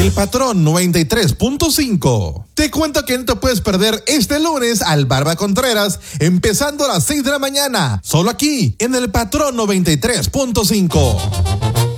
El Patrón 93.5. Te cuento que no te puedes perder este lunes al Barba Contreras, empezando a las 6 de la mañana, solo aquí en El Patrón 93.5.